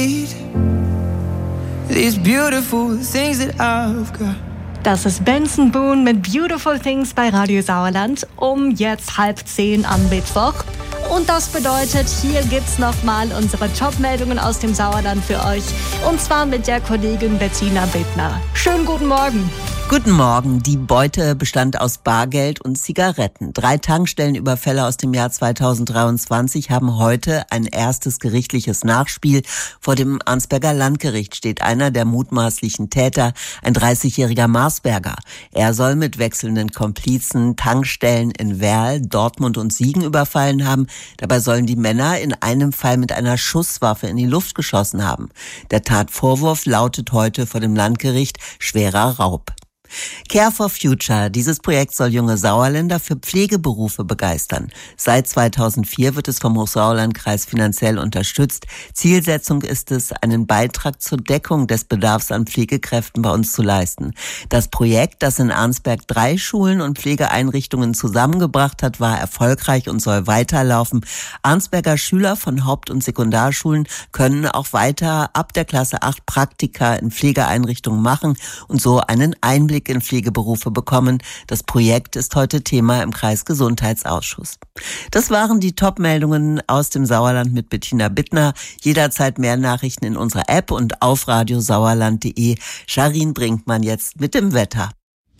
These beautiful things that I've got. Das ist Benson Boone mit Beautiful Things bei Radio Sauerland um jetzt 9:30 am Mittwoch. Und das bedeutet, hier gibt's nochmal unsere Top-Meldungen aus dem Sauerland für euch. Und zwar mit der Kollegin Bettina Bittner. Schönen guten Morgen. Guten Morgen. Die Beute bestand aus Bargeld und Zigaretten. 3 Tankstellenüberfälle aus dem Jahr 2023 haben heute ein erstes gerichtliches Nachspiel. Vor dem Arnsberger Landgericht steht einer der mutmaßlichen Täter, ein 30-jähriger Marsberger. Er soll mit wechselnden Komplizen Tankstellen in Werl, Dortmund und Siegen überfallen haben. Dabei sollen die Männer in einem Fall mit einer Schusswaffe in die Luft geschossen haben. Der Tatvorwurf lautet heute vor dem Landgericht schwerer Raub. Care for Future. Dieses Projekt soll junge Sauerländer für Pflegeberufe begeistern. Seit 2004 wird es vom Hochsauerlandkreis finanziell unterstützt. Zielsetzung ist es, einen Beitrag zur Deckung des Bedarfs an Pflegekräften bei uns zu leisten. Das Projekt, das in Arnsberg 3 Schulen und Pflegeeinrichtungen zusammengebracht hat, war erfolgreich und soll weiterlaufen. Arnsberger Schüler von Haupt- und Sekundarschulen können auch weiter ab der Klasse 8 Praktika in Pflegeeinrichtungen machen und so einen Einblick in Pflegeberufe bekommen. Das Projekt ist heute Thema im Kreisgesundheitsausschuss. Das waren die Top-Meldungen aus dem Sauerland mit Bettina Bittner. Jederzeit mehr Nachrichten in unserer App und auf radiosauerland.de. Charin Brinkmann jetzt mit dem Wetter.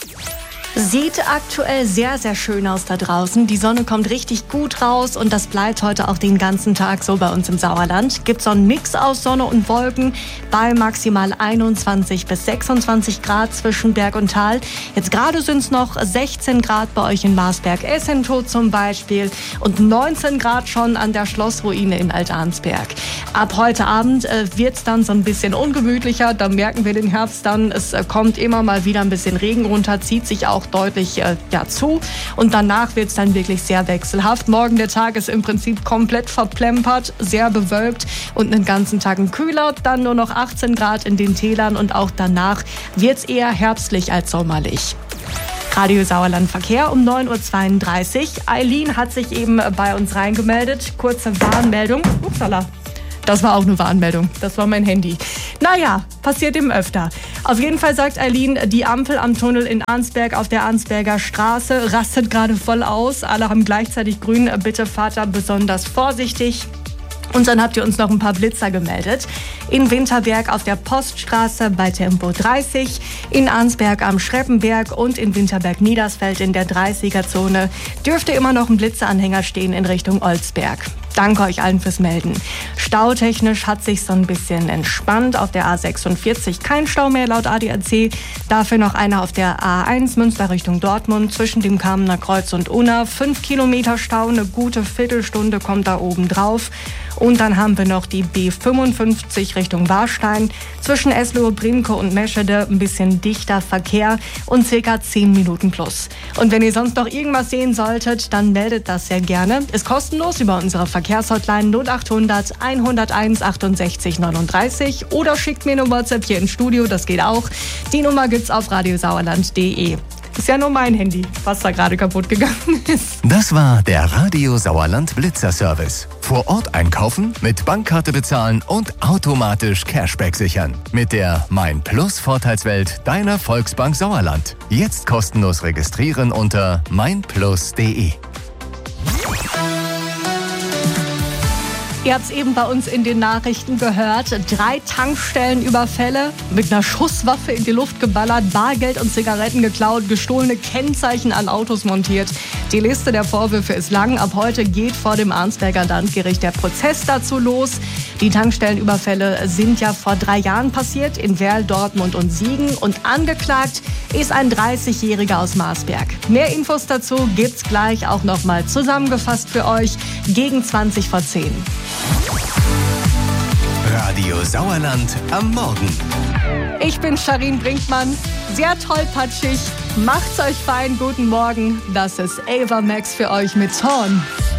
Sieht aktuell sehr, sehr schön aus da draußen. Die Sonne kommt richtig gut raus und das bleibt heute auch den ganzen Tag so bei uns im Sauerland. Gibt so einen Mix aus Sonne und Wolken bei maximal 21 bis 26 Grad zwischen Berg und Tal. Jetzt gerade sind es noch 16 Grad bei euch in Marsberg-Essentow zum Beispiel und 19 Grad schon an der Schlossruine in Alt-Arnsberg. Ab heute Abend wird es dann so ein bisschen ungemütlicher. Da merken wir den Herbst dann. Es kommt immer mal wieder ein bisschen Regen runter, zieht sich auch deutlich zu. Und danach wird es dann wirklich sehr wechselhaft. Morgen der Tag ist im Prinzip komplett verplempert, sehr bewölkt und einen ganzen Tag kühler. Dann nur noch 18 Grad in den Tälern und auch danach wird es eher herbstlich als sommerlich. Radio Sauerland Verkehr um 9:32 Uhr. Eileen hat sich eben bei uns reingemeldet. Kurze Warnmeldung. Upsala. Das war auch eine Warnmeldung. Das war mein Handy. Naja, passiert eben öfter. Auf jeden Fall sagt Eileen, die Ampel am Tunnel in Arnsberg auf der Arnsberger Straße rastet gerade voll aus. Alle haben gleichzeitig grün. Bitte fahrt da besonders vorsichtig. Und dann habt ihr uns noch ein paar Blitzer gemeldet. In Winterberg auf der Poststraße bei Tempo 30, in Arnsberg am Schreppenberg und in Winterberg-Niedersfeld in der 30er-Zone dürfte immer noch ein Blitzeranhänger stehen in Richtung Olsberg. Danke euch allen fürs Melden. Stautechnisch hat sich so ein bisschen entspannt. Auf der A46 kein Stau mehr laut ADAC. Dafür noch einer auf der A1 Münster Richtung Dortmund zwischen dem Kamener Kreuz und Unna. 5 Kilometer Stau, eine gute Viertelstunde kommt da oben drauf. Und dann haben wir noch die B55 Richtung Warstein. Zwischen Eslohe, Brinke und Meschede ein bisschen dichter Verkehr und circa 10 Minuten plus. Und wenn ihr sonst noch irgendwas sehen solltet, dann meldet das sehr gerne. Ist kostenlos über unsere Verkehrshotline 0800 101 68 39 oder schickt mir eine WhatsApp hier ins Studio, das geht auch. Die Nummer gibt's auf radiosauerland.de. Ist ja nur mein Handy, was da gerade kaputt gegangen ist. Das war der Radio Sauerland Blitzer-Service. Vor Ort einkaufen, mit Bankkarte bezahlen und automatisch Cashback sichern. Mit der Mein Plus Vorteilswelt deiner Volksbank Sauerland. Jetzt kostenlos registrieren unter meinplus.de. Ihr habt es eben bei uns in den Nachrichten gehört. 3 Tankstellenüberfälle mit einer Schusswaffe in die Luft geballert, Bargeld und Zigaretten geklaut, gestohlene Kennzeichen an Autos montiert. Die Liste der Vorwürfe ist lang. Ab heute geht vor dem Arnsberger Landgericht der Prozess dazu los. Die Tankstellenüberfälle sind ja vor 3 Jahren passiert in Werl, Dortmund und Siegen. Und angeklagt ist ein 30-Jähriger aus Marsberg. Mehr Infos dazu gibt's gleich auch nochmal zusammengefasst für euch gegen 20 vor 10. Radio Sauerland am Morgen. Ich bin Charin Brinkmann, sehr tollpatschig. Macht's euch fein, guten Morgen. Das ist Ava Max für euch mit Zorn.